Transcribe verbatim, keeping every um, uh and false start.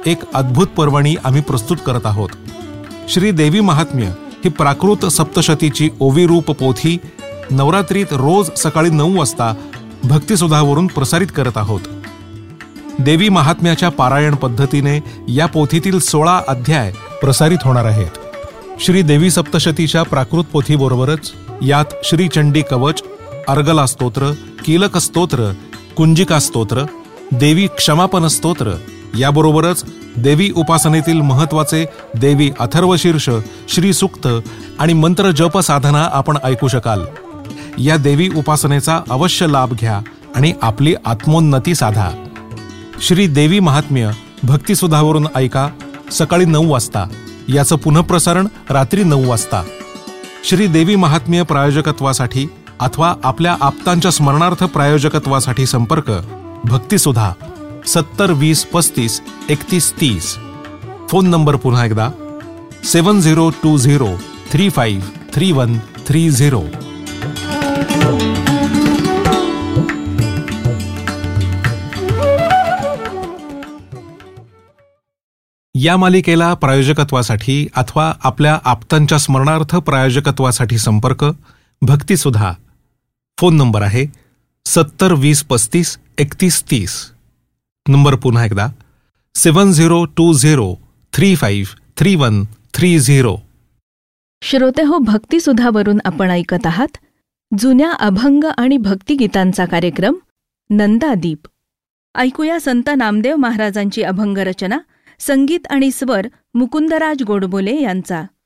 एक अद्भुत पर्वणी आम्ही प्रस्तुत करत आहोत. श्री देवी महात्म्य ही प्राकृत सप्तशतीची ओवीरूप पोथी नवरात्रीत रोज सकाळी नऊ वाजता भक्तिसुधावरून प्रसारित करत आहोत. देवी महात्म्याच्या पारायण पद्धतीने या पोथीतील सोळा अध्याय प्रसारित होणार आहेत. श्री देवी सप्तशतीच्या प्राकृत पोथीबरोबरच यात श्री चंडी कवच, अर्गला स्तोत्र, कीलक स्तोत्र, कुंजिका स्तोत्र, देवी क्षमापन स्तोत्र याबरोबरच देवी उपासनेतील महत्वाचे देवी अथर्वशीर्ष, श्री सूक्त आणि मंत्र जप साधना आपण ऐकू शकाल. या देवी उपासनेचा अवश्य लाभ घ्या आणि आपली आत्मोन्नती साधा. श्री देवी महात्म्य भक्तिसुधावरून ऐका सकाळी नऊ वाजता. याचं पुनःप्रसारण रात्री नऊ वाजता. श्री देवी महात्म्य प्रायोजकत्वासाठी अथवा आपल्या आप्तांच्या स्मरणार्थ प्रायोजकत्वासाठी संपर्क भक्तिसुधा सत्तर वीस पस्तीस एकतीस तीस. फोन नंबर पुन्हा एकदा सेवन zero to zero three five three one three zero. या मालिकेला प्रायोजकत्वासाठी अथवा आपल्या आप्तांच्या स्मरणार्थ प्रायोजकत्वासाठी संपर्क भक्तिसुधा. फोन नंबर आहे सत्तर वीस पस्तीस एकतीस तीस. नंबर पुन्हा एकदा सेवन zero to zero three five three one three zero. श्रोते हो, भक्तिसुधावरून आपण ऐकत आहात जुन्या अभंग आणि भक्तिगीतांचा कार्यक्रम नंदादीप. ऐकूया संत नामदेव महाराजांची अभंग रचना, संगीत आणि स्वर मुकुंदराज गोडबोले यांचा.